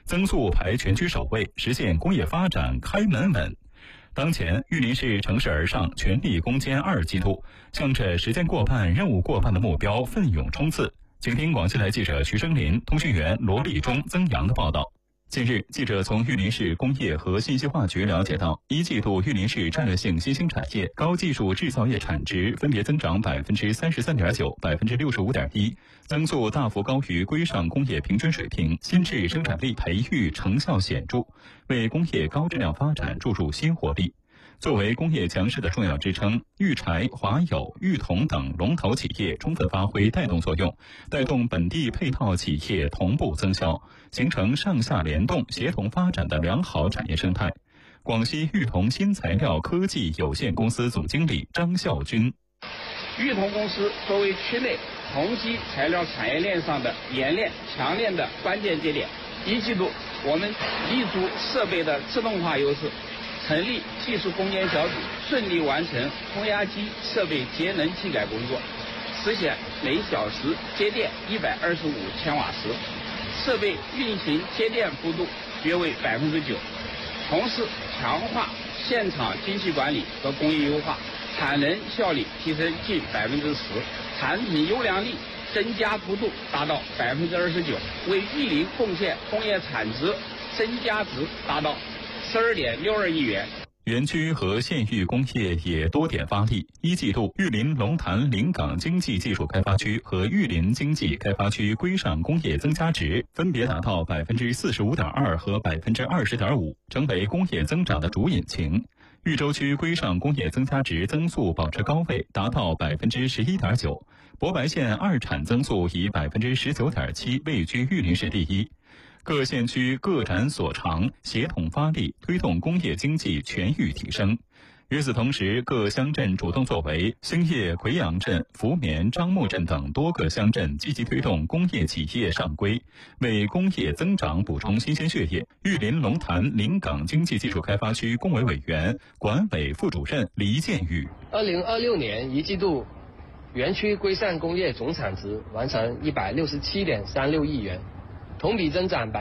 增速排全区首位，实现工业发展开门稳。当前，玉林市乘势而上，全力攻坚2季度，向着时间过半、任务过半的目标奋勇冲刺。请听广西台记者徐生林、通讯员罗立忠、曾阳的报道。近日，记者从玉林市工业和信息化局了解到，1季度玉林市战略性新兴产业、高技术制造业产值分别增长33.9%、65.1%，增速大幅高于规上工业平均水平，新质生产力培育成效显著，为工业高质量发展注入新活力。作为工业强势的重要支撑，玉柴、华友、玉铜等龙头企业充分发挥带动作用，带动本地配套企业同步增效，形成上下联动、协同发展的良好产业生态。广西玉铜新材料科技有限公司总经理张孝军： 玉铜公司作为区内铜基材料产业链上的冶炼、强炼的关键节点，1季度我们立足设备的自动化优势，成立技术攻坚小组，顺利完成烘压机设备节能技改工作，实现每小时节电125千瓦时，设备运行节电幅度约为9%。同时强化现场精细管理和工艺优化，产能效率提升近10%，产品优良率增加幅度达到29%，为玉林贡献工业产值增加值达到12.62亿元。 园区和县域工业也多点发力。1季度，玉林龙潭临港经济技术开发区和玉林经济开发区规上工业增加值分别达到45.2%和20.5%，成为工业增长的主引擎。玉州区规上工业增加值增速保持高位，达到11.9%。博白县二产增速以19.7%位居玉林市第一。各县区各展所长，协同发力，推动工业经济全域提升。与此同时，各乡镇主动作为，兴业奎阳镇、福棉、樟木镇等多个乡镇积极推动工业企业上规，为工业增长补充新鲜血液。玉林龙潭临港经济技术开发区工委委员、管委副主任黎建宇 ：2026年1季度，园区规上工业总产值完成167.36亿元。同比增长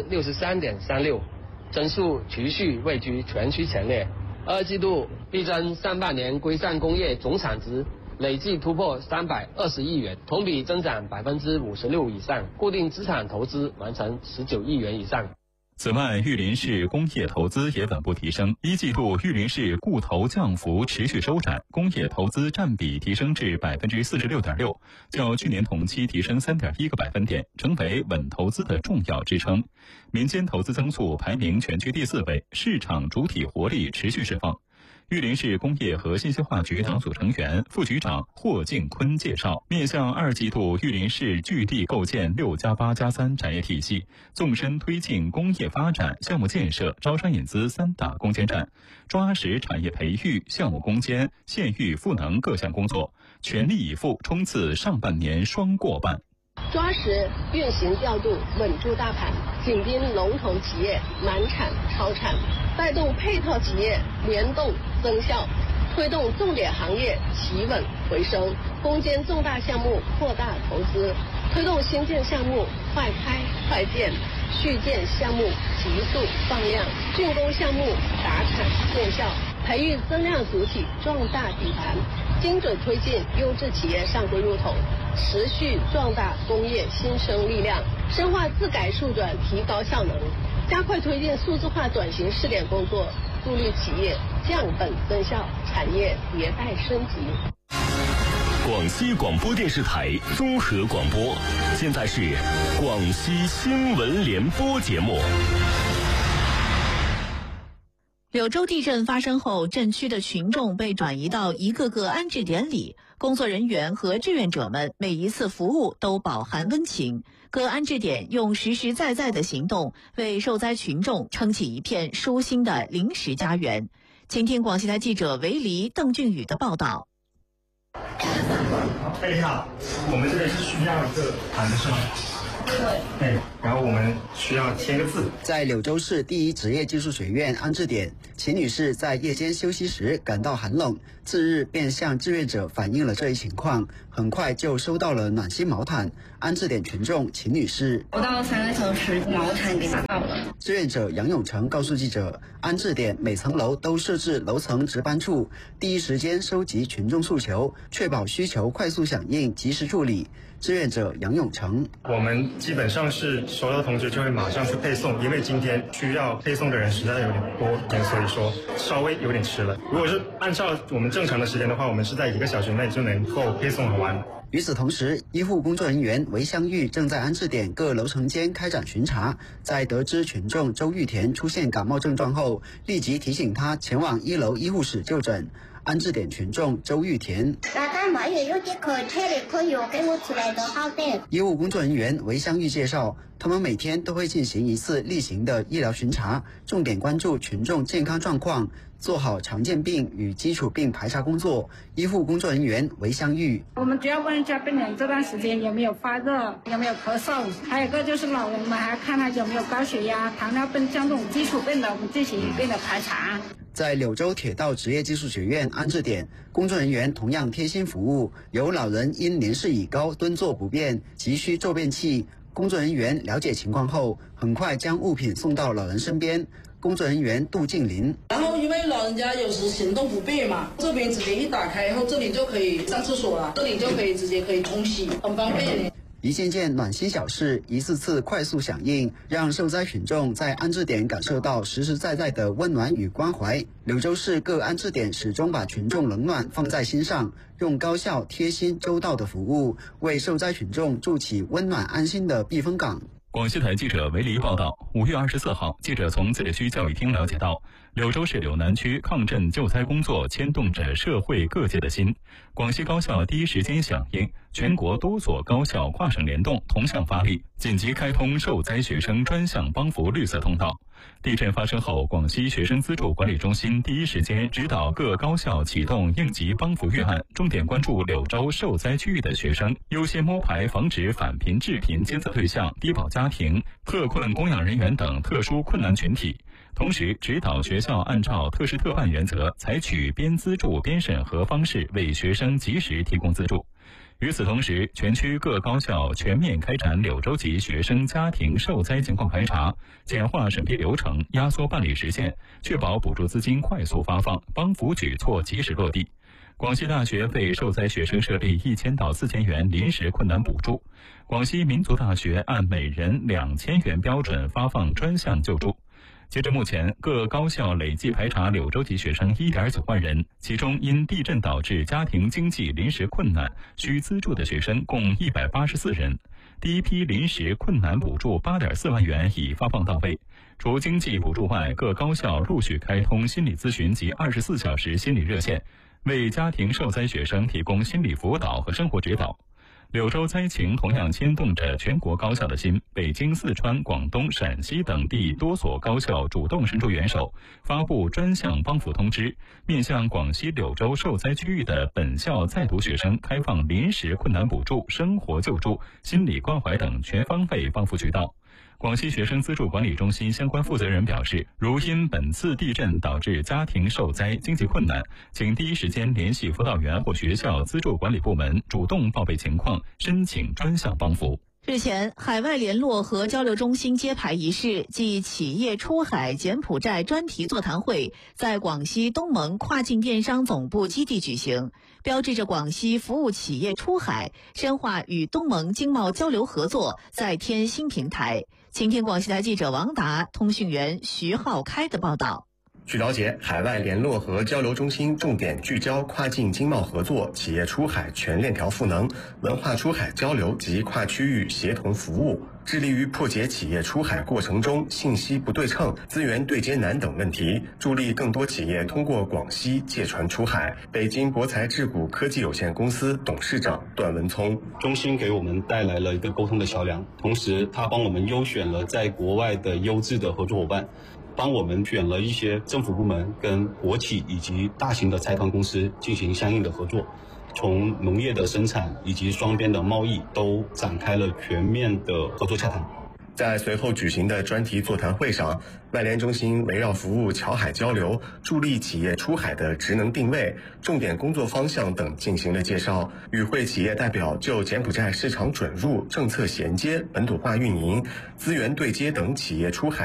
63.36%，增速持续位居全区前列。2季度力争上半年规上工业总产值累计突破320亿元，同比增长56%以上，固定资产投资完成19亿元以上。 此外，玉林市工业投资也稳步提升。1季度，玉林市固投降幅持续收窄，工业投资占比提升至46.6%，较去年同期提升3.1个百分点，成为稳投资的重要支撑。民间投资增速排名全区第4位，市场主体活力持续释放。玉林市工业和信息化局党组成员、副局长霍敬坤介绍，面向2季度，玉林市据地构建6+8+3产业体系，纵深推进工业发展、项目建设、招商引资3大攻坚战，抓实产业培育、项目攻坚、县域赋能各项工作，全力以赴冲刺上半年双过半。 抓实运行调度，稳住大盘，紧盯龙头企业满产超产，带动配套企业联动增效，推动重点行业企稳回升，攻坚重大项目扩大投资，推动新建项目快开快建，续建项目急速放量，竣工项目达产见效，培育增量主体壮大底盘，精准推进优质企业上规入统，持续壮大工业新生力量，深化自改数转，提高效能，加快推进数字化转型试点工作，助力企业降本增效，产业迭代升级。 广西广播电视台综合广播，现在是广西新闻联播节目。 柳州地震发生后，震区的群众被转移到一个个安置点里，工作人员和志愿者们每一次服务都饱含温情。各安置点用实实在在的行动，为受灾群众撑起一片舒心的临时家园。请听广西台记者韦黎、邓俊宇的报道。 你好，我们这边是需要一个毯子是吗？ 对。然后我们需要签个字。 在柳州市第一职业技术学院安置点，秦女士在夜间休息时感到寒冷，次日便向志愿者反映了这一情况，很快就收到了暖心毛毯。安置点群众秦女士， 不到3个小时，毛毯给拿到了。 志愿者杨永成告诉记者，安置点每层楼都设置楼层值班处，第一时间收集群众诉求，确保需求快速响应，及时处理。志愿者杨永成， 我们基本上是收到通知就会马上去配送，因为今天需要配送的人实在有点多，所以说稍微有点迟了。如果是按照我们正常的时间的话，我们是在1个小时内就能够配送完。 与此同时，医护工作人员韦香玉正在安置点各楼层间开展巡查，在得知群众周玉田出现感冒症状后，立即提醒他前往1楼医护室就诊。安置点群众周玉田，医务工作人员韦香玉介绍，他们每天都会进行1次例行的医疗巡查，重点关注群众健康状况，做好常见病与基础病排查工作。医护工作人员韦香玉， 我们主要问一下病人这段时间有没有发热，有没有咳嗽，还有一个就是老人们还看他有没有高血压、糖尿病像这种基础病的，我们进行一并的排查。 在柳州铁道职业技术学院安置点，工作人员同样贴心服务，有老人因年事已高蹲坐不便，急需坐便器。工作人员了解情况后，很快将物品送到老人身边。工作人员杜静林， 然后因为老人家有时行动不便嘛，这边直接一打开以后，这里就可以上厕所了，这里就可以直接可以冲洗，很方便。 一件件暖心小事，一次次快速响应，让受灾群众在安置点感受到实实在在的温暖与关怀。柳州市各安置点始终把群众冷暖放在心上，用高效、贴心、周到的服务，为受灾群众筑起温暖安心的避风港。 广西台记者韦黎报道，5月24号，记者从自治区教育厅了解到，柳州市柳南区抗震救灾工作牵动着社会各界的心。广西高校第一时间响应，全国多所高校跨省联动，同向发力，紧急开通受灾学生专项帮扶绿色通道。地震发生后，广西学生资助管理中心第一时间指导各高校启动应急帮扶预案，重点关注柳州受灾区域的学生，优先摸排防止返贫致贫监测对象、低保家庭、特困供养人员等特殊困难群体。同时指导学校按照特事特办原则，采取边资助边审核方式为学生及时提供资助。与此同时，全区各高校全面开展柳州籍学生家庭受灾情况排查，简化审批流程，压缩办理时限，确保补助资金快速发放，帮扶举措及时落地。广西大学为受灾学生设立1000到4000元临时困难补助。广西民族大学按每人2000元标准发放专项救助。截至目前，各高校累计排查柳州籍学生1.9万人，其中因地震导致家庭经济临时困难需资助的学生共184人。第一批临时困难补助8.4万元已发放到位。除经济补助外，各高校陆续开通心理咨询及24小时心理热线，为家庭受灾学生提供心理辅导和生活指导。柳州灾情同样牵动着全国高校的心，北京、四川、广东、陕西等地多所高校主动伸出援手，发布专项帮扶通知，面向广西柳州受灾区域的本校在读学生开放临时困难补助、生活救助、心理关怀等全方位帮扶渠道。广西学生资助管理中心相关负责人表示，如因本次地震导致家庭受灾、经济困难，请第一时间联系辅导员或学校资助管理部门，主动报备情况，申请专项帮扶。 日前，海外联络和交流中心揭牌仪式暨企业出海柬埔寨专题座谈会在广西东盟跨境电商总部基地举行，标志着广西服务企业出海、深化与东盟经贸交流合作再添新平台。请听广西台记者王达、通讯员徐浩开的报道。 据了解，海外联络和交流中心重点聚焦跨境经贸合作、企业出海全链条赋能、文化出海交流及跨区域协同服务，致力于破解企业出海过程中信息不对称、资源对接难等问题，助力更多企业通过广西借船出海。北京博才智谷科技有限公司董事长段文聪， 中心给我们带来了一个沟通的桥梁，同时他帮我们优选了在国外的优质的合作伙伴，帮我们选了一些政府部门跟国企以及大型的财团公司进行相应的合作。 从农业的生产以及双边的贸易都展开了全面的合作洽谈。 在随后举行的专题座谈会上，外联中心围绕服务侨海交流、助力企业出海的职能定位、重点工作方向等进行了介绍。与会企业代表就柬埔寨市场准入、政策衔接、本土化运营、资源对接等企业出海